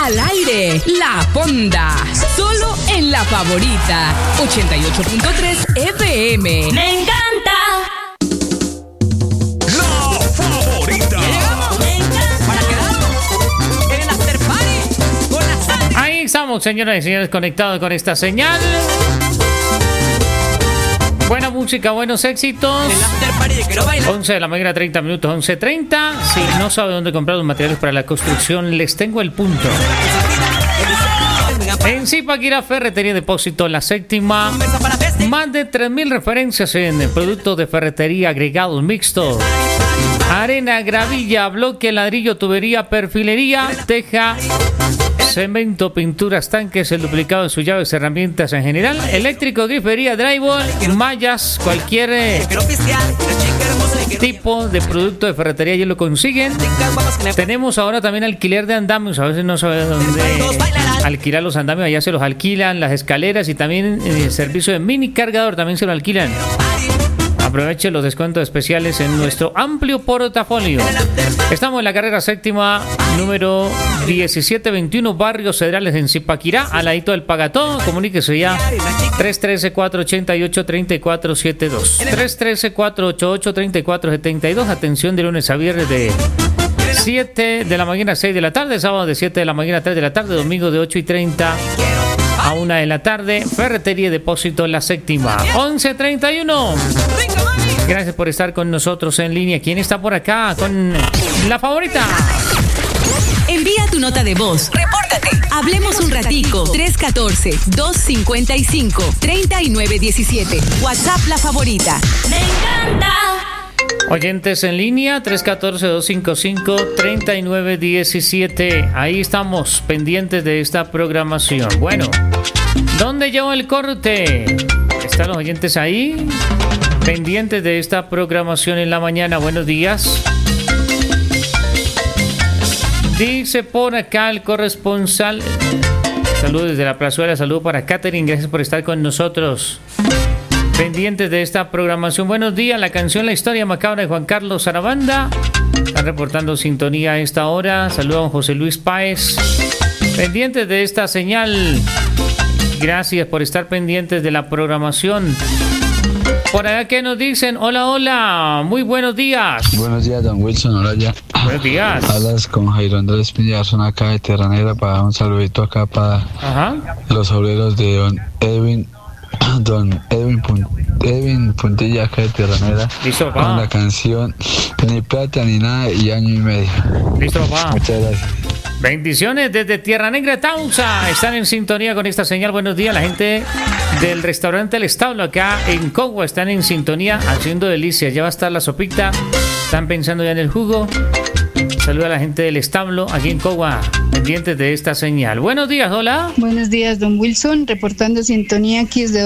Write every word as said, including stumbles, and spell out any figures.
Al aire, La Fonda. Solo en La Favorita. ochenta y ocho punto tres F M. ¡Me encanta! La Favorita. Llegamos. ¡Me encanta! Para quedarnos en el after party con la sal. Ahí estamos, señoras y señores, conectados con esta señal. Buena música, buenos éxitos. El after party de Quiero Bailar. once de la mañana, treinta minutos, once treinta. Si no sabe dónde comprar los materiales para la construcción, les tengo el punto. En Zipaquirá, Ferretería Depósito, la séptima. Más de tres mil referencias en productos de ferretería agregados mixtos. Arena, gravilla, bloque, ladrillo, tubería, perfilería, teja, cemento, pinturas, tanques, el duplicado de sus llaves, herramientas en general, eléctrico, grifería, drywall, mallas, cualquier eh, tipo de producto de ferretería ya lo consiguen. Tenemos ahora también alquiler de andamios, a veces no sabe dónde alquilar los andamios, allá se los alquilan, las escaleras y también el servicio de mini cargador también se lo alquilan. Aproveche los descuentos especiales en nuestro amplio portafolio. Estamos en la carrera séptima, número diecisiete veintiuno, Barrio Cedrales, en Zipaquirá, al ladito del Pagató. Comuníquese ya. tres uno tres, cuatro ocho ocho, tres cuatro siete dos. tres uno tres, cuatro ocho ocho, tres cuatro siete dos. Atención de lunes a viernes de siete de la mañana a seis de la tarde, sábado de siete de la mañana a tres de la tarde, domingo de ocho y treinta a una de la tarde. Ferretería Depósito, la séptima. once treinta y uno. Gracias por estar con nosotros en línea. ¿Quién está por acá con La Favorita? Envía tu nota de voz. Repórtate. Hablemos un ratico. tres uno cuatro, dos cinco cinco, tres nueve uno siete. WhatsApp La Favorita. ¡Me encanta! Oyentes en línea, tres uno cuatro, dos cinco cinco, tres nueve uno siete. Ahí estamos, pendientes de esta programación. Bueno, ¿dónde llevo el corte? ¿Están los oyentes ahí? Pendientes de esta programación en la mañana. Buenos días. Dice por acá el corresponsal. Saludos desde la plazuela. Saludos para Catherine. Gracias por estar con nosotros. Pendientes de esta programación. Buenos días. La canción La Historia Macabra de Juan Carlos Sarabanda. Están reportando sintonía a esta hora. Saludos a don José Luis Páez. Pendientes de esta señal. Gracias por estar pendientes de la programación. Por acá que nos dicen, hola, hola, muy buenos días. Buenos días, don Wilson, hola ya. Buenos días. Hablas con Jairo Andrés Piñazón acá de Terranera para un saludito acá para Ajá. los obreros de don Edwin, don Edwin, Punt, Edwin Puntilla acá de Terranera. Listo, papá. Con la canción Ni Plata Ni Nada y Año y Medio. Listo, papá. Muchas gracias. Bendiciones desde Tierra Negra, Tausa. Están en sintonía con esta señal. Buenos días, la gente del restaurante El Establo acá en Cogua. Están en sintonía, haciendo delicias. Ya va a estar la sopita. Están pensando ya en el jugo. Saluda a la gente del Establo aquí en Cogua, pendientes de esta señal. Buenos días, hola. Buenos días, don Wilson, reportando sintonía aquí desde